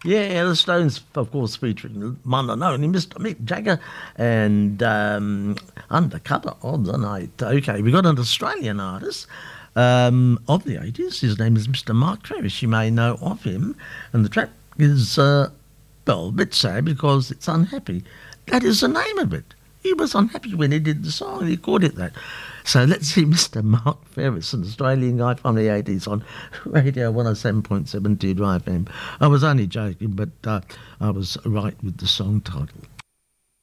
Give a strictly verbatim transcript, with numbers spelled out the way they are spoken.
Yeah, the Stones, of course, featuring one and only Mister Mick Jagger and um, Undercover on the Night. Okay, we got an Australian artist um, of the eighties. His name is Mister Mark Travis. You may know of him. And the track is, uh, well, a bit sad because it's Unhappy. That is the name of it. He was unhappy when he did the song. He called it that. So let's see Mister Mark Ferris, an Australian guy from the eighties on Radio one oh seven point seven T Drive F M. I was only joking, but uh, I was right with the song title.